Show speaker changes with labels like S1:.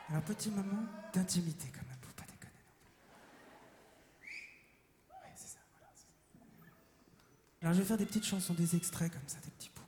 S1: Alors, petit moment d'intimité quand même, faut pas déconner. Ouais, c'est ça, voilà. Alors, je vais faire des petites chansons, des extraits comme ça, des petits bouts.